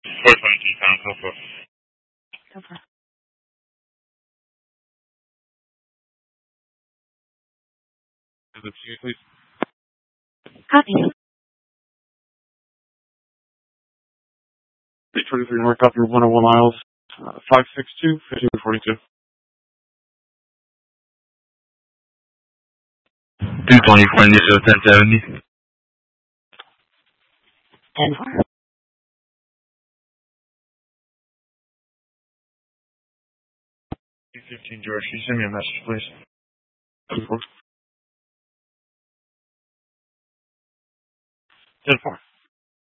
420 pounds, go for it. Go for it. Is it you, please? Copy. 323 North Upper 101 miles, 562, 1542. 224 initial 1070. 10-4. 215 George, can you send me a message, please? 10-4. 10-4.